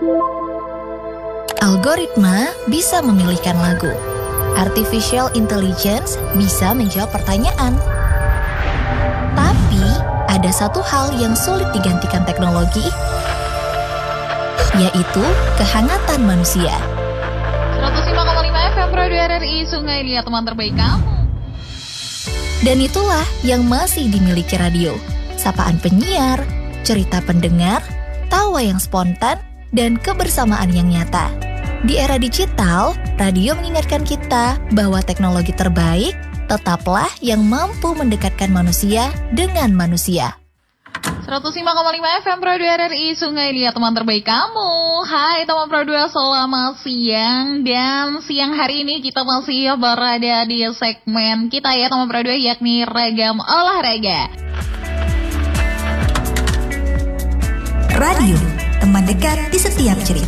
Algoritma bisa memilihkan lagu. Artificial intelligence bisa menjawab pertanyaan. Tapi, ada satu hal yang sulit digantikan teknologi, yaitu kehangatan manusia. 105,5 FM Radio RRI Sungai Liat, teman terbaik kamu. Dan itulah yang masih dimiliki radio. Sapaan penyiar, cerita pendengar, tawa yang spontan, dan kebersamaan yang nyata. Di era digital, radio mengingatkan kita bahwa teknologi terbaik tetaplah yang mampu mendekatkan manusia dengan manusia. 105,5 FM Radio RRI Sungai Liat, teman terbaik kamu. Hai teman Pro 2, selamat siang. Dan siang hari ini kita masih berada di segmen kita ya teman Pro 2, yakni Ragam Olahraga. Radio, teman dekat di setiap cerita.